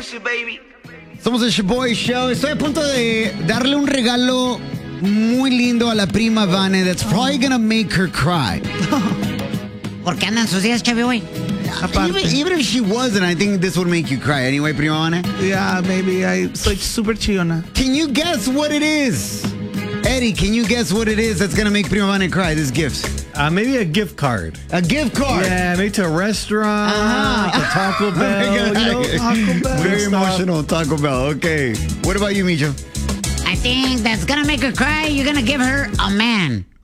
miss you, baby. Somos el Shaboy Show. Estoy a punto de darle un regalo muy lindo a la prima Vane that's probably gonna make her cry. ¿Por qué andan sus días, Chevy, hoy? Even if she wasn't, I think this would make you cry anyway, prima Vane. Yeah, maybe. Soy super chillona. Can you guess what it is? Eddie, can you guess what it is that's gonna make prima Vane cry, this gift? Maybe a gift card. A gift card? Yeah, maybe to a restaurant, to Taco Bell. Taco Bell. Very emotional, Taco Bell. Okay. What about you, Micho? I think that's gonna make her cry. You're gonna give her a man.